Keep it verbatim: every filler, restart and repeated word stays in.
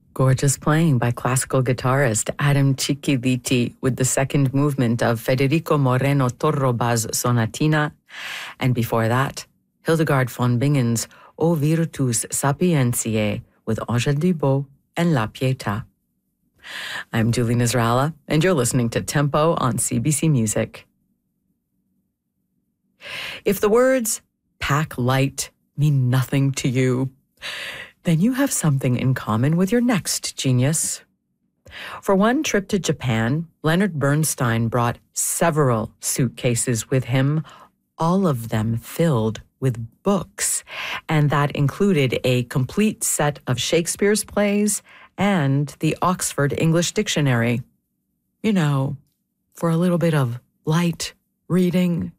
Gorgeous playing by classical guitarist Adam Cicchiliti with the second movement of Federico Moreno Torroba's Sonatina, and before that, Hildegard von Bingen's O Virtus Sapientiae with Angèle Dubot and La Pietà. I'm Julie Nasrallah, and you're listening to Tempo on C B C Music. If the words pack light mean nothing to you, then you have something in common with your next genius. For one trip to Japan, Leonard Bernstein brought several suitcases with him, all of them filled with books, and that included a complete set of Shakespeare's plays and the Oxford English Dictionary. You know, for a little bit of light reading.